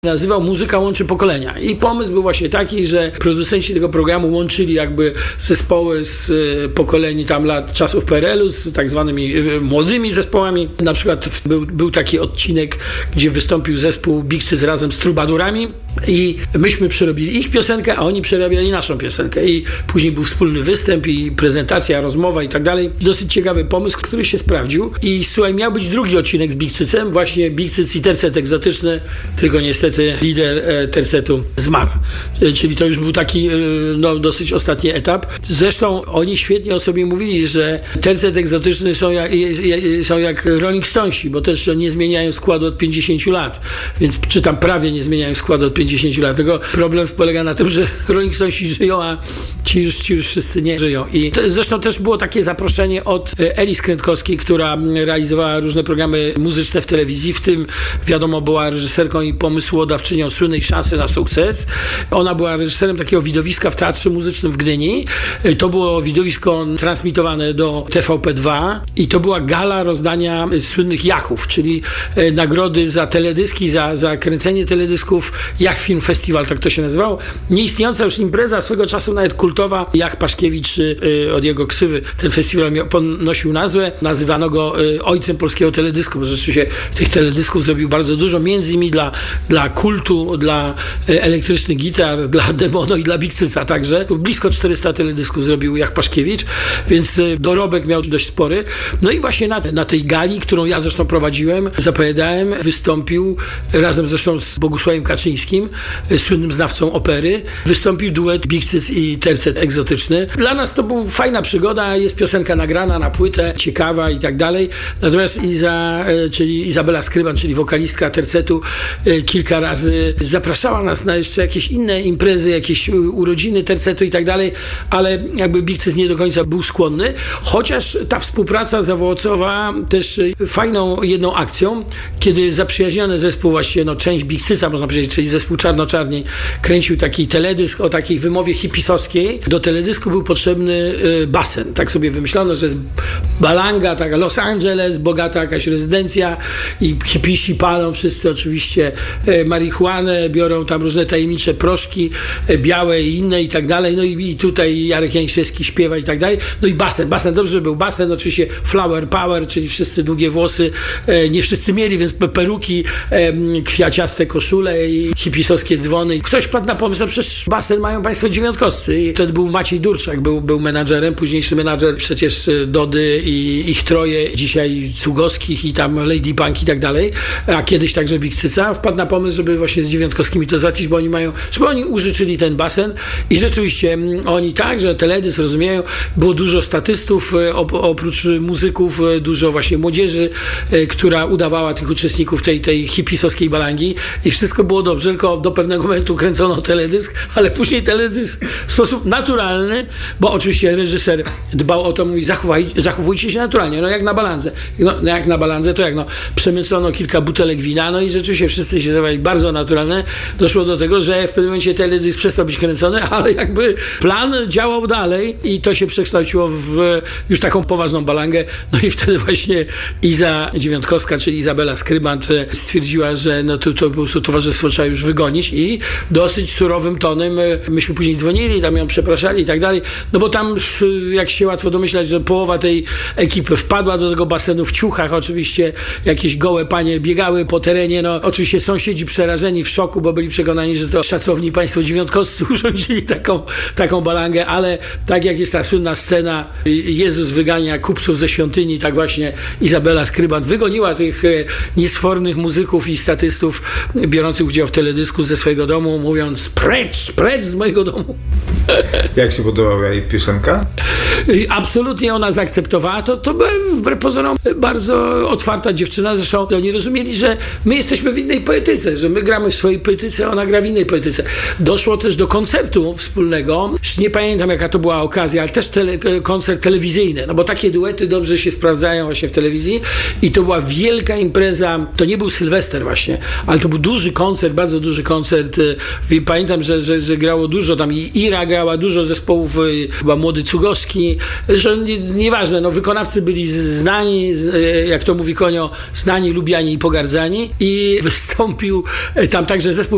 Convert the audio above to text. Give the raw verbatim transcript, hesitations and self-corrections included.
Nazywał Muzyka łączy pokolenia i pomysł był właśnie taki, że producenci tego programu łączyli jakby zespoły z y, pokoleni tam lat czasów P R L u z tak zwanymi y, młodymi zespołami. Na przykład był, był taki odcinek, gdzie wystąpił zespół Big Cyc razem z Trubadurami i myśmy przerobili ich piosenkę, a oni przerabiali naszą piosenkę i później był wspólny występ i prezentacja, rozmowa i tak dalej. Dosyć ciekawy pomysł, który się sprawdził i słuchaj, miał być drugi odcinek z Big Cycem, właśnie Big Cyc i Tercet Egzotyczny, tylko niestety lider e, Tercetu zmarł. E, czyli to już był taki e, no, dosyć ostatni etap. Zresztą oni świetnie o sobie mówili, że Tercet Egzotyczny są jak, je, są jak Rolling Stonesi, bo też nie zmieniają składu od pięćdziesięciu lat. Więc czy tam prawie nie zmieniają składu od pięćdziesięciu lat. Tylko problem polega na tym, że Rolling Stonesi żyją, a ci już, ci już wszyscy nie żyją. I to, zresztą też było takie zaproszenie od Eli Skrętkowskiej, która realizowała różne programy muzyczne w telewizji, w tym wiadomo była reżyserką i pomysłodawczynią słynnej Szansy na sukces. Ona była reżyserem takiego widowiska w Teatrze Muzycznym w Gdyni. To było widowisko transmitowane do T V P dwa i to była gala rozdania słynnych jachów, czyli nagrody za teledyski, za, za kręcenie teledysków. Jach Film Festival, tak to się nazywało. Nieistniejąca już impreza, swego czasu nawet kultowa. Jach Paszkiewicz, y, od jego ksywy ten festiwal miał, nosił nazwę. Nazywano go y, ojcem polskiego teledysku, bo rzeczywiście tych teledysków zrobił bardzo dużo, między innymi dla, dla Kultu, dla y, elektrycznych gitar, dla Demono i dla Big Cyca także. Blisko czterysta teledysków zrobił Jach Paszkiewicz, więc y, dorobek miał dość spory. No i właśnie na, na tej gali, którą ja zresztą prowadziłem, zapowiadałem, wystąpił razem zresztą z Bogusławem Kaczyńskim, y, słynnym znawcą opery, wystąpił duet Big Cyc i Tercet Egzotyczny. Dla nas to była fajna przygoda, jest piosenka nagrana na płytę, ciekawa i tak dalej. Natomiast Iza, czyli Izabela Skryban, czyli wokalistka Tercetu, kilka razy zapraszała nas na jeszcze jakieś inne imprezy, jakieś urodziny Tercetu i tak dalej, ale jakby Big Cyc nie do końca był skłonny, chociaż ta współpraca zaowocowała też fajną jedną akcją, kiedy zaprzyjaźniony zespół, właśnie no, część Big Cyca, można powiedzieć, czyli zespół Czarno-Czarni, kręcił taki teledysk o takiej wymowie hipisowskiej. Do teledysku był potrzebny y, basen. Tak sobie wymyślono, że jest balanga, taka Los Angeles, bogata jakaś rezydencja i hipisi palą wszyscy oczywiście y, marihuanę, biorą tam różne tajemnicze proszki, y, białe i inne i tak dalej. No i, i tutaj Jarek Jańszewski śpiewa i tak dalej. No i basen. Basen, dobrze, że był basen. Oczywiście flower power, czyli wszyscy długie włosy. Y, nie wszyscy mieli, więc peruki, y, kwiaciaste koszule i hipisowskie dzwony. I ktoś padł na pomysł, że przecież basen mają państwo dziewiątkowscy. I wtedy był Maciej Durczak, był, był menadżerem, późniejszy menadżer przecież Dody i ich troje, dzisiaj Cugowskich i tam Lady Punk i tak dalej, a kiedyś także Big Cyca, wpadł na pomysł, żeby właśnie z dziewiątkowskimi to załatwić, bo oni mają, żeby oni użyczyli ten basen i rzeczywiście oni także teledysk rozumieją, było dużo statystów, oprócz muzyków, dużo właśnie młodzieży, która udawała tych uczestników tej, tej hipisowskiej balangi i wszystko było dobrze, tylko do pewnego momentu kręcono teledysk, ale później teledysk w sposób naturalny, bo oczywiście reżyser dbał o to, mówi zachowaj, zachowujcie się naturalnie, no jak na balandze. No, no jak na balandze, to jak no, przemycono kilka butelek wina, no i rzeczywiście wszyscy się zachowali bardzo naturalne. Doszło do tego, że w pewnym momencie teledysk przestał być kręcony, ale jakby plan działał dalej i to się przekształciło w już taką poważną balangę. No i wtedy właśnie Iza Dziewiątkowska, czyli Izabela Skrybant stwierdziła, że no to, to po prostu towarzystwo trzeba już wygonić i dosyć surowym tonem myśmy później dzwonili, tam ją przepraszali i tak dalej, no bo tam, jak się łatwo domyślać, że połowa tej ekipy wpadła do tego basenu w ciuchach, oczywiście jakieś gołe panie biegały po terenie, no oczywiście sąsiedzi przerażeni, w szoku, bo byli przekonani, że to szacowni państwo dziewiątkowscy urządzili taką, taką balangę, ale tak jak jest ta słynna scena Jezus wygania kupców ze świątyni, tak właśnie Izabela Skrybant wygoniła tych niesfornych muzyków i statystów biorących udział w teledysku ze swojego domu, mówiąc precz, precz z mojego domu. Jak się podobała jej piosenka? Absolutnie ona zaakceptowała. To, to była wbrew pozorom bardzo otwarta dziewczyna. Zresztą oni rozumieli, że my jesteśmy w innej poetyce, że my gramy w swojej poetyce, ona gra w innej poetyce. Doszło też do koncertu wspólnego. Nie pamiętam, jaka to była okazja, ale też tele, koncert telewizyjny, no bo takie duety dobrze się sprawdzają właśnie w telewizji i to była wielka impreza. To nie był Sylwester właśnie, ale to był duży koncert, bardzo duży koncert. Pamiętam, że, że, że grało dużo tam i Ira grała, dużo zespołów, chyba Młody Cugowski, że nie, nieważne, no wykonawcy byli znani, jak to mówi Konio, znani, lubiani i pogardzani i wystąpił tam także zespół